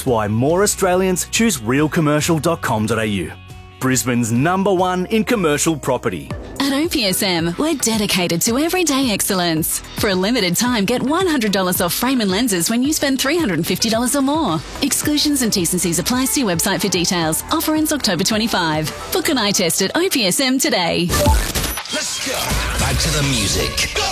That's why more Australians choose realcommercial.com.au. Brisbane's #1 in commercial property. At OPSM, we're dedicated to everyday excellence. For a limited time, get $100 off frame and lenses when you spend $350 or more. Exclusions and T&Cs apply. See website for details. Offer ends October 25. Book an eye test at OPSM today. Let's go. Back to the music. Go.